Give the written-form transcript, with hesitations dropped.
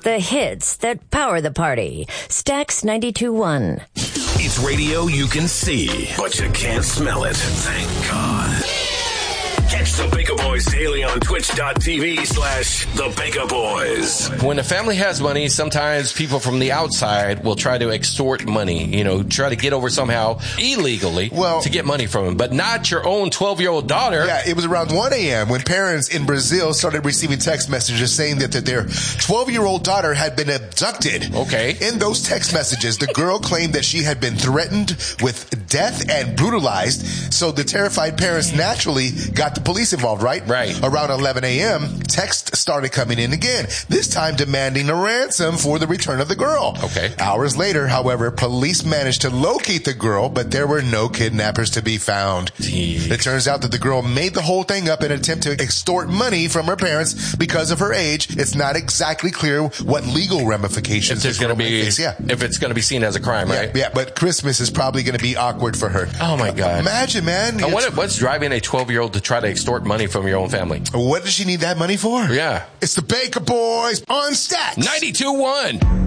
The hits that power the party. Stax 92.1. It's radio you can see, but you can't smell it. Thank God. Catch the Baker Boys daily on twitch.tv/the Baker Boys. When a family has money, sometimes people from the outside will try to extort money, try to get over somehow illegally to get money from them, but not your own 12-year-old daughter. Yeah, it was around 1 a.m. when parents in Brazil started receiving text messages saying that their 12-year-old daughter had been abducted. Okay. In those text messages, the girl claimed that she had been threatened with death and brutalized, so the terrified parents naturally got the police involved, right? Right. Around 11 a.m., texts started coming in again, this time demanding a ransom for the return of the girl. Okay. Hours later, however, police managed to locate the girl, but there were no kidnappers to be found. Jeez. It turns out that the girl made the whole thing up in an attempt to extort money from her parents because of her age. It's not exactly clear what legal ramifications if it's going to be seen as a crime, right? Yeah, but Christmas is probably going to be awkward for her. Oh my God. Imagine, man. What's driving a 12-year-old to try to extort money from your own family? What does she need that money for? Yeah. It's the Baker Boys on Stax 92.1.